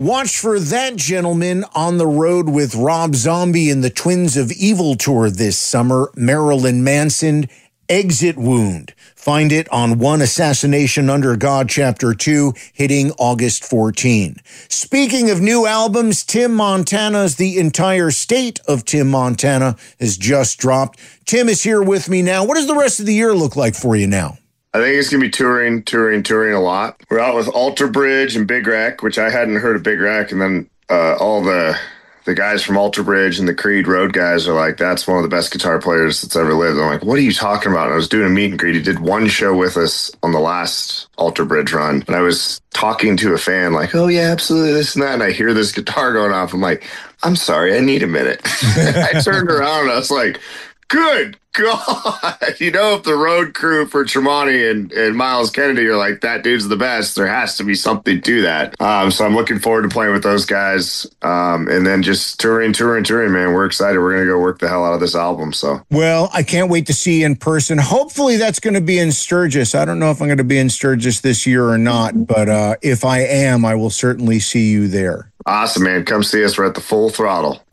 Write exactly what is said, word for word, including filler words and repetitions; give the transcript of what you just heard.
Watch for that gentleman on the road with Rob Zombie and the Twins of Evil tour this summer, Marilyn Manson, Exit Wound. Find it on One Assassination Under God, Chapter two, hitting August fourteenth. Speaking of new albums, Tim Montana's The Entire State of Tim Montana has just dropped. Tim is here with me now. What does the rest of the year look like for you now? I think it's going to be touring, touring, touring a lot. We're out with Alter Bridge and Big Rack, which I hadn't heard of Big Rack, and then uh, all the the guys from Alter Bridge and the Creed Road guys are like, that's one of the best guitar players that's ever lived. I'm like, what are you talking about? And I was doing a meet and greet. He did one show with us on the last Alter Bridge run, and I was talking to a fan like, oh, yeah, absolutely, this and that, and I hear this guitar going off. I'm like, I'm sorry, I need a minute. I turned around, and I was like, good God. You know, if the road crew for Tremonti and, and Miles Kennedy are like, that dude's the best, there has to be something to that. Um, so I'm looking forward to playing with those guys. Um, and then just touring, touring, touring, man. We're excited. We're going to go work the hell out of this album. So, well, I can't wait to see you in person. Hopefully that's going to be in Sturgis. I don't know if I'm going to be in Sturgis this year or not, but uh, if I am, I will certainly see you there. Awesome, man. Come see us. We're at the Full Throttle.